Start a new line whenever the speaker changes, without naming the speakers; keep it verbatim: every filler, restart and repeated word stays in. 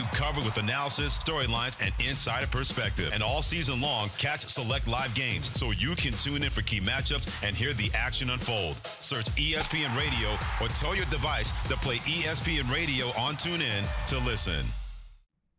covered with analysis, storylines, and insider perspective. And all season long, catch select live games so you can tune in for key matchups and hear the action unfold. Search E S P N Radio or tell your device to play E S P N Radio on TuneIn to listen.